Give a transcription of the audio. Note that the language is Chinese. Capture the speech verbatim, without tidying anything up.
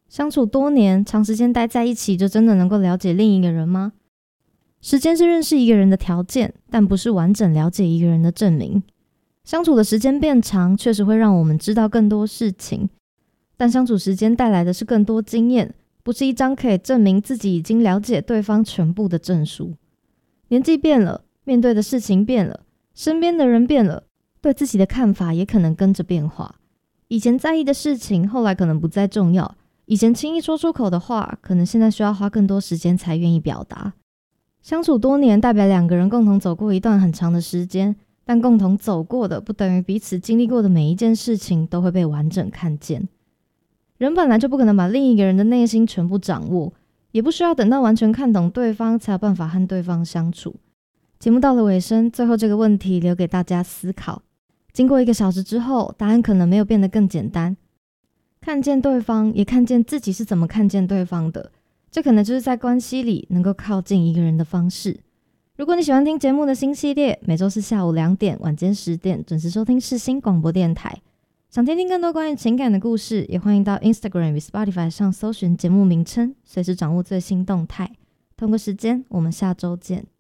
相处多年，长时间待在一起，就真的能够了解另一个人吗？时间是认识一个人的条件，但不是完整了解一个人的证明。相处的时间变长，确实会让我们知道更多事情，但相处时间带来的是更多经验，不是一张可以证明自己已经了解对方全部的证书。年纪变了，面对的事情变了，身边的人变了，对自己的看法也可能跟着变化。以前在意的事情，后来可能不再重要；以前轻易说出口的话，可能现在需要花更多时间才愿意表达。相处多年，代表两个人共同走过一段很长的时间，但共同走过的不等于彼此经历过的每一件事情都会被完整看见。人本来就不可能把另一个人的内心全部掌握，也不需要等到完全看懂对方才有办法和对方相处。节目到了尾声，最后这个问题留给大家思考。经过一个小时之后，答案可能没有变得更简单。看见对方，也看见自己是怎么看见对方的，这可能就是在关系里能够靠近一个人的方式。如果你喜欢听节目的新系列，每周四下午两点、晚间十点准时收听世新广播电台。想听听更多关于情感的故事，也欢迎到 Instagram 与 Spotify 上搜寻节目名称，随时掌握最新动态。同个时间，我们下周见。